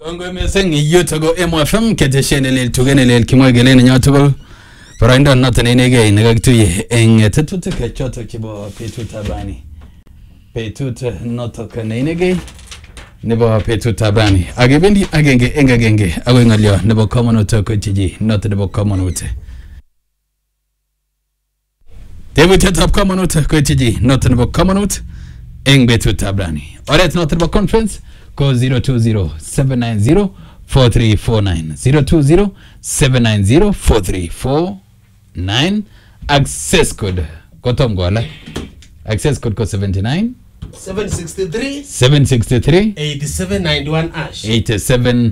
Ongo meseng yutogo MFM keteshene lel tugene lel kimwe gelene nyotogo paraindo noton inege negakituye eng tetutik choto kibo petut abani petut notok inege nebo petut abani agebendi agenge engagenge agoi ngalyo nebo komonut ko chiji not nebo komonut Debutetab komonut ko chiji not nebo komonut eng betut abani oret not nebo conference ko 020-790-4349 020-790-4349 access code kotom gola access code ko 79 763 763 8791 ash 87